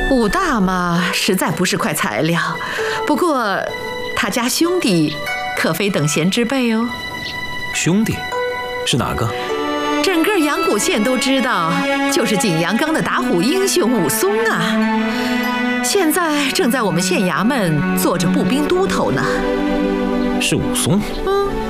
武大嘛，实在不是块材料。不过，他家兄弟可非等闲之辈哦。 兄弟，是哪个？ 整个阳谷县都知道，就是景阳冈的打虎英雄武松啊。现在正在我们县衙门做着步兵都头呢。 是武松？